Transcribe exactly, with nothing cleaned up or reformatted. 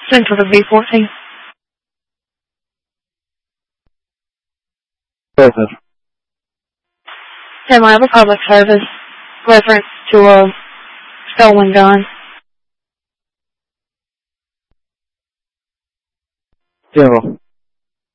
Center to V fourteen. Service. Tim, I have a public service reference to a stolen gun. General.